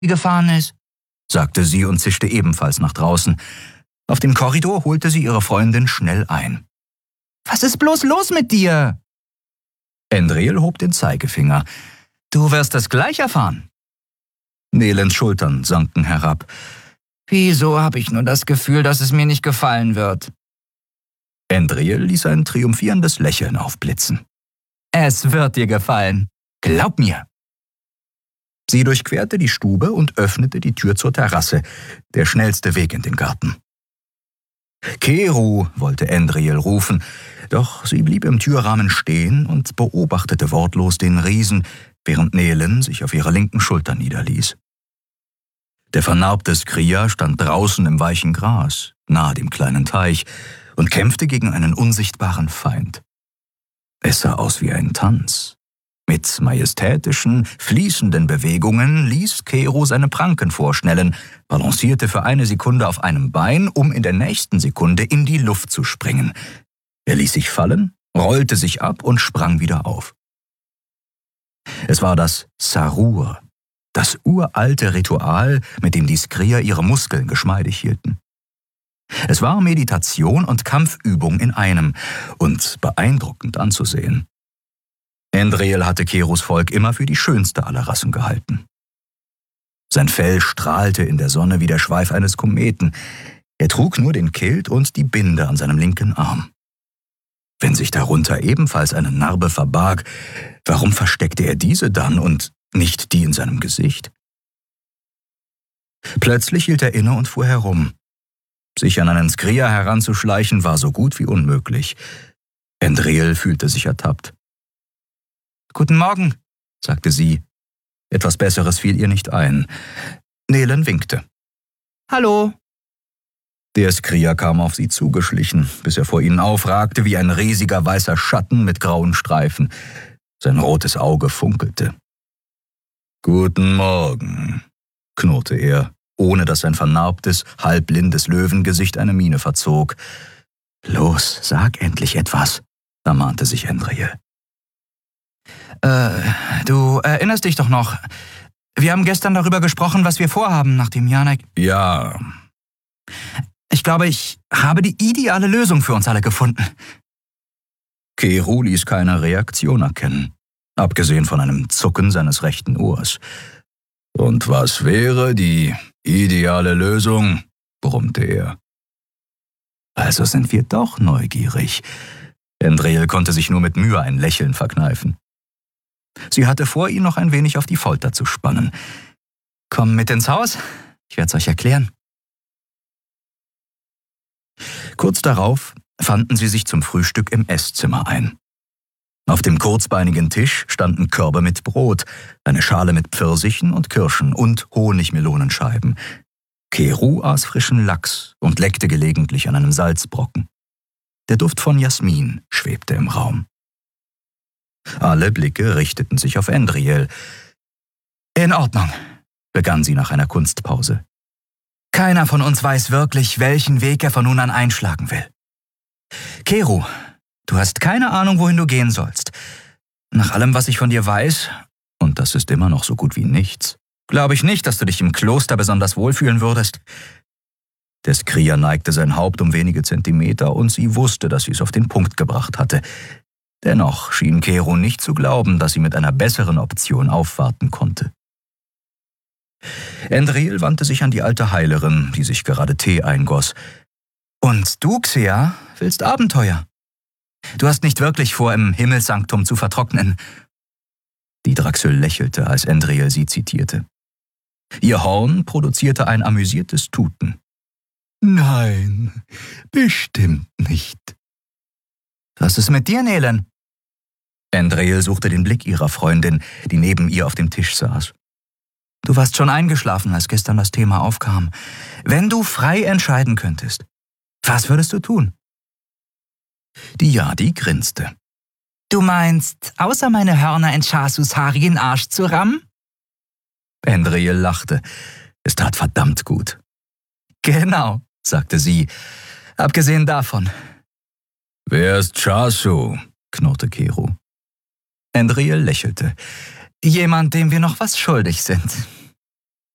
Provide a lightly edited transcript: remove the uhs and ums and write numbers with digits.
gefahren ist, sagte sie und zischte ebenfalls nach draußen. Auf dem Korridor holte sie ihre Freundin schnell ein. »Was ist bloß los mit dir?« Andriel hob den Zeigefinger. »Du wirst es gleich erfahren.« Nelens Schultern sanken herab. »Wieso habe ich nur das Gefühl, dass es mir nicht gefallen wird?« Andriel ließ ein triumphierendes Lächeln aufblitzen. »Es wird dir gefallen. Glaub mir.« Sie durchquerte die Stube und öffnete die Tür zur Terrasse, der schnellste Weg in den Garten. »Keru«, wollte Andriel rufen, doch sie blieb im Türrahmen stehen und beobachtete wortlos den Riesen, während Nelen sich auf ihrer linken Schulter niederließ. Der vernarbte Skria stand draußen im weichen Gras, nahe dem kleinen Teich, und kämpfte gegen einen unsichtbaren Feind. Es sah aus wie ein Tanz. Mit majestätischen, fließenden Bewegungen ließ Keru seine Pranken vorschnellen, balancierte für eine Sekunde auf einem Bein, um in der nächsten Sekunde in die Luft zu springen. Er ließ sich fallen, rollte sich ab und sprang wieder auf. Es war das Sarur, das uralte Ritual, mit dem die Skria ihre Muskeln geschmeidig hielten. Es war Meditation und Kampfübung in einem und beeindruckend anzusehen. Andriel hatte Kerus Volk immer für die schönste aller Rassen gehalten. Sein Fell strahlte in der Sonne wie der Schweif eines Kometen. Er trug nur den Kilt und die Binde an seinem linken Arm. Wenn sich darunter ebenfalls eine Narbe verbarg, warum versteckte er diese dann und nicht die in seinem Gesicht? Plötzlich hielt er inne und fuhr herum. Sich an einen Skria heranzuschleichen war so gut wie unmöglich. Andriel fühlte sich ertappt. »Guten Morgen«, sagte sie. Etwas Besseres fiel ihr nicht ein. Nelen winkte. »Hallo.« Der Skria kam auf sie zugeschlichen, bis er vor ihnen aufragte wie ein riesiger weißer Schatten mit grauen Streifen. Sein rotes Auge funkelte. »Guten Morgen«, knurrte er, ohne dass sein vernarbtes, halbblindes Löwengesicht eine Miene verzog. »Los, sag endlich etwas«, ermahnte sich Andriel. Du erinnerst dich doch noch. Wir haben gestern darüber gesprochen, was wir vorhaben, nachdem Janek... Ja. Ich glaube, ich habe die ideale Lösung für uns alle gefunden. Keru ließ keine Reaktion erkennen, abgesehen von einem Zucken seines rechten Ohrs. Und was wäre die ideale Lösung? Brummte er. Also sind wir doch neugierig. Andriel konnte sich nur mit Mühe ein Lächeln verkneifen. Sie hatte vor, ihn noch ein wenig auf die Folter zu spannen. »Komm mit ins Haus, ich werde es euch erklären.« Kurz darauf fanden sie sich zum Frühstück im Esszimmer ein. Auf dem kurzbeinigen Tisch standen Körbe mit Brot, eine Schale mit Pfirsichen und Kirschen und Honigmelonenscheiben. Keru aß frischen Lachs und leckte gelegentlich an einem Salzbrocken. Der Duft von Jasmin schwebte im Raum. Alle Blicke richteten sich auf Andriel. »In Ordnung«, begann sie nach einer Kunstpause. »Keiner von uns weiß wirklich, welchen Weg er von nun an einschlagen will. Keru, du hast keine Ahnung, wohin du gehen sollst. Nach allem, was ich von dir weiß, und das ist immer noch so gut wie nichts, glaube ich nicht, dass du dich im Kloster besonders wohlfühlen würdest.« Der Skria neigte sein Haupt um wenige Zentimeter und sie wusste, dass sie es auf den Punkt gebracht hatte. Dennoch schien Keru nicht zu glauben, dass sie mit einer besseren Option aufwarten konnte. Andriel wandte sich an die alte Heilerin, die sich gerade Tee eingoss. »Und du, Xea, willst Abenteuer? Du hast nicht wirklich vor, im Himmelssanktum zu vertrocknen.« Die Draxel lächelte, als Andriel sie zitierte. Ihr Horn produzierte ein amüsiertes Tuten. »Nein, bestimmt nicht.« »Was ist mit dir, Nelen?« Andriel suchte den Blick ihrer Freundin, die neben ihr auf dem Tisch saß. »Du warst schon eingeschlafen, als gestern das Thema aufkam. Wenn du frei entscheiden könntest, was würdest du tun?« Die Yadi grinste. »Du meinst, außer meine Hörner in Chasus haarigen Arsch zu rammen?« Andriel lachte. Es tat verdammt gut. »Genau«, sagte sie, »abgesehen davon.« »Wer ist Chasu?«, knurrte Keru. Andriel lächelte. »Jemand, dem wir noch was schuldig sind.«